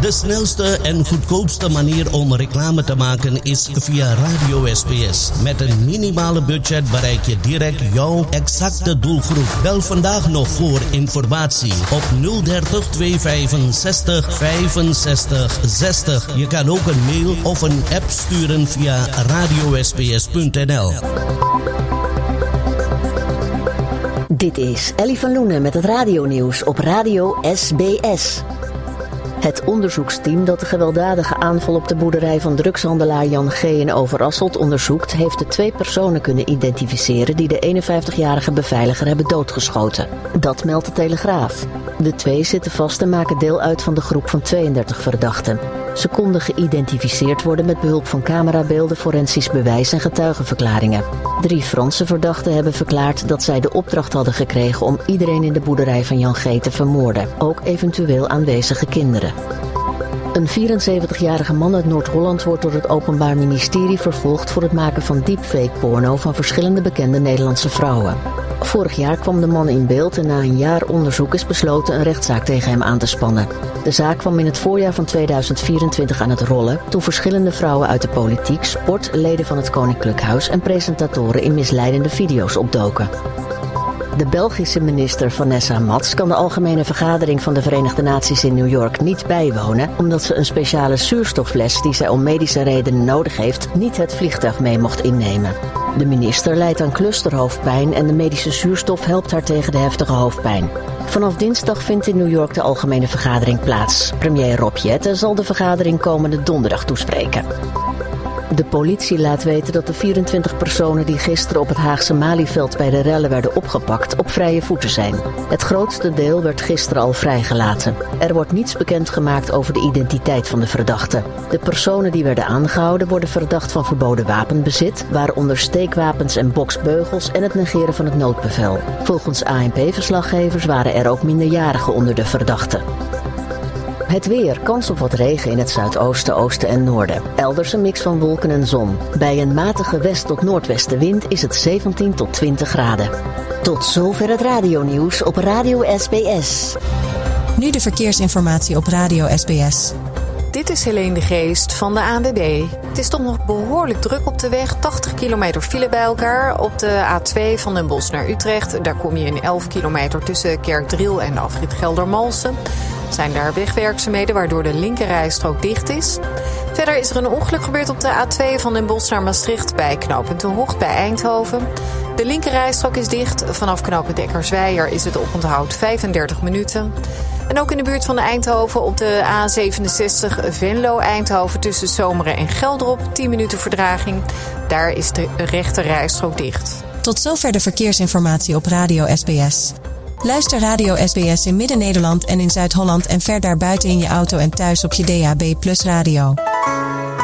De snelste en goedkoopste manier om reclame te maken is via Radio SBS. Met een minimale budget bereik je direct jouw exacte doelgroep. Bel vandaag nog voor informatie op 030 265 65 60. Je kan ook een mail of een app sturen via radiosbs.nl. Dit is Ellie van Loenen met het radionieuws op Radio SBS. Het onderzoeksteam dat de gewelddadige aanval op de boerderij van drugshandelaar Jan G. in Overasselt onderzoekt, heeft de 2 personen kunnen identificeren die de 51-jarige beveiliger hebben doodgeschoten. Dat meldt de Telegraaf. De 2 zitten vast en maken deel uit van de groep van 32 verdachten. Ze konden geïdentificeerd worden met behulp van camerabeelden, forensisch bewijs en getuigenverklaringen. 3 Franse verdachten hebben verklaard dat zij de opdracht hadden gekregen om iedereen in de boerderij van Jan G. te vermoorden, ook eventueel aanwezige kinderen. Een 74-jarige man uit Noord-Holland wordt door het Openbaar Ministerie vervolgd voor het maken van deepfake-porno van verschillende bekende Nederlandse vrouwen. Vorig jaar kwam de man in beeld en na een jaar onderzoek is besloten een rechtszaak tegen hem aan te spannen. De zaak kwam in het voorjaar van 2024 aan het rollen toen verschillende vrouwen uit de politiek, sport, leden van het Koninklijk Huis en presentatoren in misleidende video's opdoken. De Belgische minister Vanessa Mats kan de algemene vergadering van de Verenigde Naties in New York niet bijwonen, omdat ze een speciale zuurstoffles die zij om medische redenen nodig heeft, niet het vliegtuig mee mocht innemen. De minister lijdt aan clusterhoofdpijn en de medische zuurstof helpt haar tegen de heftige hoofdpijn. Vanaf dinsdag vindt in New York de algemene vergadering plaats. Premier Rob Jetten zal de vergadering komende donderdag toespreken. De politie laat weten dat de 24 personen die gisteren op het Haagse Malieveld bij de rellen werden opgepakt op vrije voeten zijn. Het grootste deel werd gisteren al vrijgelaten. Er wordt niets bekendgemaakt over de identiteit van de verdachten. De personen die werden aangehouden worden verdacht van verboden wapenbezit, waaronder steekwapens en boksbeugels en het negeren van het noodbevel. Volgens ANP-verslaggevers waren er ook minderjarigen onder de verdachten. Het weer, kans op wat regen in het zuidoosten, oosten en noorden. Elders een mix van wolken en zon. Bij een matige west- tot noordwestenwind is het 17 tot 20 graden. Tot zover het radionieuws op Radio SBS. Nu de verkeersinformatie op Radio SBS. Dit is Helene de Geest van de ANWB. Het is toch nog behoorlijk druk op de weg. 80 kilometer file bij elkaar. Op de A2 van Den Bosch naar Utrecht. Daar kom je in 11 kilometer tussen Kerkdriel en de afrit Geldermalsen. Zijn daar wegwerkzaamheden waardoor de linkerrijstrook dicht is. Verder is er een ongeluk gebeurd op de A2 van Den Bosch naar Maastricht bij knooppunt De Hocht bij Eindhoven. De linkerrijstrook is dicht. Vanaf knooppunt Eckersweijer is het oponthoud 35 minuten. En ook in de buurt van Eindhoven op de A67 Venlo-Eindhoven tussen Zomeren en Geldrop 10 minuten vertraging. Daar is de rechterrijstrook dicht. Tot zover de verkeersinformatie op Radio SBS. Luister Radio SBS in Midden-Nederland en in Zuid-Holland en ver daarbuiten in je auto en thuis op je DAB+ radio.